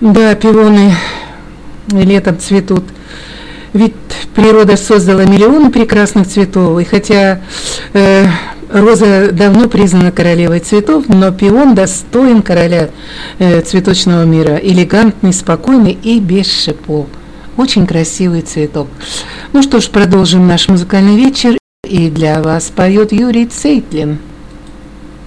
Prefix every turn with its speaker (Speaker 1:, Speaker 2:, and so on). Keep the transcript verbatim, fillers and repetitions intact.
Speaker 1: Да, пионы летом цветут. Ведь природа создала миллионы прекрасных цветов, и хотя э, роза давно признана королевой цветов, но пион достоин короля э, цветочного мира, элегантный, спокойный и без шипов. Очень красивый цветок. Ну что ж, продолжим наш музыкальный вечер, и для вас поет Юрий Цейтлин.